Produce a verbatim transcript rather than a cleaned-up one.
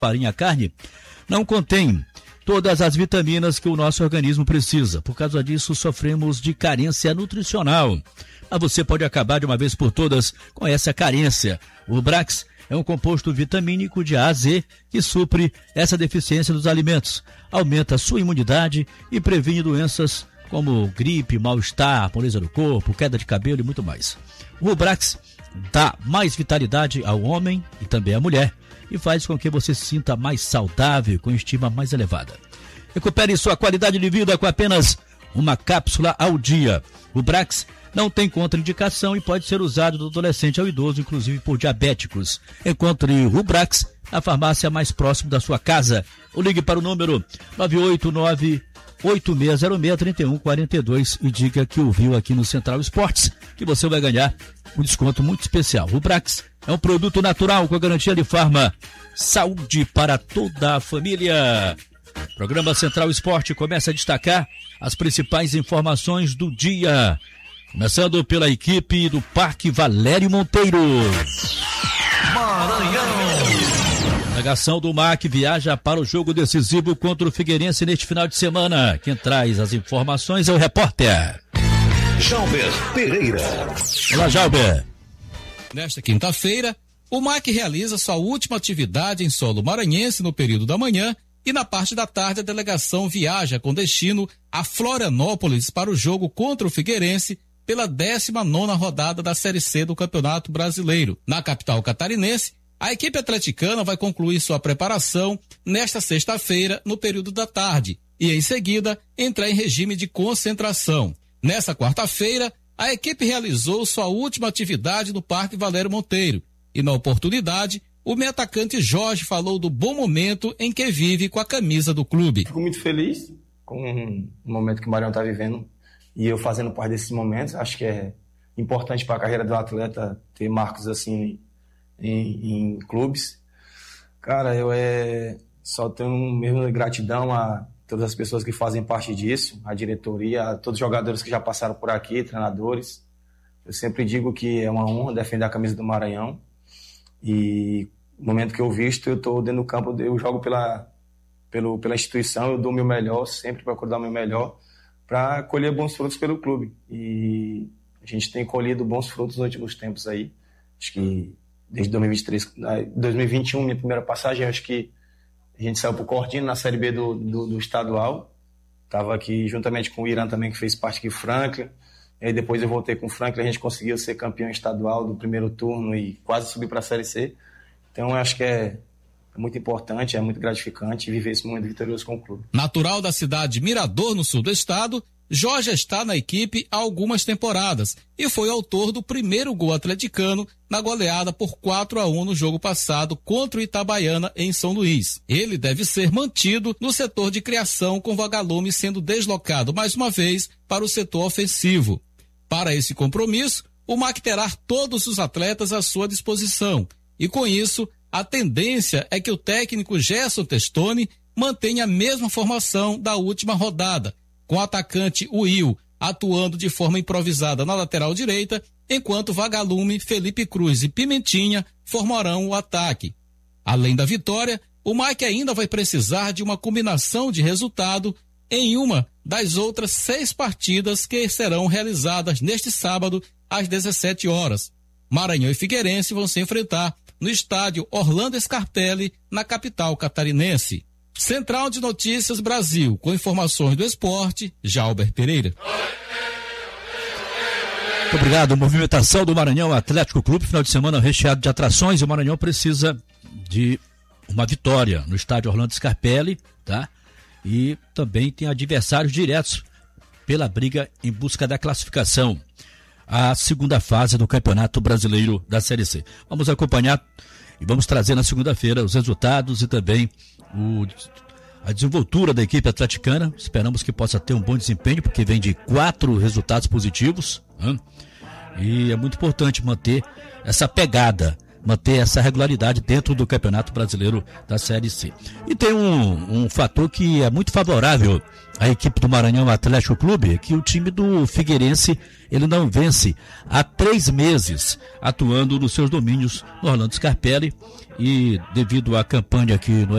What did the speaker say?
farinha, carne, não contém todas as vitaminas que o nosso organismo precisa. Por causa disso, sofremos de carência nutricional. Mas você pode acabar de uma vez por todas com essa carência. O Brax é um composto vitamínico de A a Z que supre essa deficiência dos alimentos, aumenta a sua imunidade e previne doenças como gripe, mal-estar, moleza do corpo, queda de cabelo e muito mais. O Rubrax dá mais vitalidade ao homem e também à mulher e faz com que você se sinta mais saudável, com estima mais elevada. Recupere sua qualidade de vida com apenas uma cápsula ao dia. O Brax não tem contraindicação e pode ser usado do adolescente ao idoso, inclusive por diabéticos. Encontre o Rubrax na farmácia mais próxima da sua casa ou ligue para o número nove oito nove, oito seis zero seis, três um quatro dois e diga que ouviu aqui no Central Esportes que você vai ganhar um desconto muito especial. O Rubrax é um produto natural com a garantia de Farma. Saúde para toda a família. O programa Central Esporte começa a destacar as principais informações do dia. Começando pela equipe do Parque Valério Monteiro. Maranhão. A delegação do M A C viaja para o jogo decisivo contra o Figueirense neste final de semana. Quem traz as informações é o repórter Jalber Pereira. Olá, Jalber. Nesta quinta-feira, o M A C realiza sua última atividade em solo maranhense no período da manhã e na parte da tarde a delegação viaja com destino a Florianópolis para o jogo contra o Figueirense pela décima nona rodada da Série C do Campeonato Brasileiro. Na capital catarinense, a equipe atleticana vai concluir sua preparação nesta sexta-feira no período da tarde e em seguida entrar em regime de concentração. Nessa quarta-feira, a equipe realizou sua última atividade no Parque Valério Monteiro e na oportunidade o meio atacante Jorge falou do bom momento em que vive com a camisa do clube. Fico muito feliz com o momento que o Maranhão está vivendo e eu fazendo parte desses momentos. Acho que é importante para a carreira do atleta ter marcos assim em, em clubes. Cara, eu é, só tenho mesmo gratidão a todas as pessoas que fazem parte disso, a diretoria, a todos os jogadores que já passaram por aqui, treinadores. Eu sempre digo que é uma honra defender a camisa do Maranhão. E no momento que eu visto, eu estou dentro do campo, eu jogo pela, pelo, pela instituição, eu dou o meu melhor, sempre procuro dar o meu melhor para colher bons frutos pelo clube. E a gente tem colhido bons frutos nos últimos tempos aí. Acho que desde dois mil e vinte e três, dois mil e vinte e um, minha primeira passagem, acho que a gente saiu pro Cortino na Série B do, do, do estadual. Estava aqui juntamente com o Irã também, que fez parte aqui, Franklin. E aí depois eu voltei com o Franklin, a gente conseguiu ser campeão estadual do primeiro turno e quase subir para a Série C. Então eu acho que é muito importante, é muito gratificante viver esse momento vitorioso com o clube. Natural da cidade de Mirador, no sul do estado, Jorge está na equipe há algumas temporadas e foi autor do primeiro gol atleticano na goleada por quatro a um no jogo passado contra o Itabaiana em São Luís. Ele deve ser mantido no setor de criação, com Vagalume sendo deslocado mais uma vez para o setor ofensivo. Para esse compromisso, o M A C terá todos os atletas à sua disposição e, com isso, a tendência é que o técnico Gerson Testoni mantenha a mesma formação da última rodada, com o atacante Will atuando de forma improvisada na lateral direita, enquanto Vagalume, Felipe Cruz e Pimentinha formarão o ataque. Além da vitória, o M A C ainda vai precisar de uma combinação de resultado em uma das outras seis partidas que serão realizadas neste sábado às dezessete horas. Maranhão e Figueirense vão se enfrentar no estádio Orlando Scarpelli, na capital catarinense. Central de Notícias Brasil, com informações do esporte, Jalber Pereira. Muito obrigado. Movimentação do Maranhão Atlético Clube, final de semana recheado de atrações, e o Maranhão precisa de uma vitória no estádio Orlando Scarpelli, tá? E também tem adversários diretos pela briga em busca da classificação à segunda fase do Campeonato Brasileiro da Série C. Vamos acompanhar e vamos trazer na segunda-feira os resultados e também o, a desenvoltura da equipe atleticana. Esperamos que possa ter um bom desempenho, porque vem de quatro resultados positivos, né? E é muito importante manter essa pegada manter essa regularidade dentro do Campeonato Brasileiro da Série C. E tem um, um fator que é muito favorável à equipe do Maranhão Atlético Clube, que o time do Figueirense, ele não vence há três meses, atuando nos seus domínios no Orlando Scarpelli, e devido à campanha aqui no